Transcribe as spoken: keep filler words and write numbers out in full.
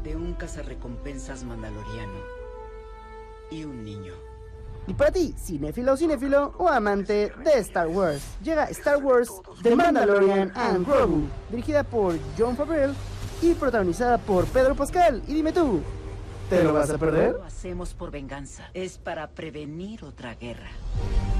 de un cazarrecompensas mandaloriano y un niño. Y para ti, cinéfilo o cinéfilo o amante de Star Wars, llega Star Wars The Mandalorian and Grogu, dirigida por Jon Favreau y protagonizada por Pedro Pascal. Y dime tú, ¿te lo vas a perder? No lo hacemos por venganza, es para prevenir otra guerra.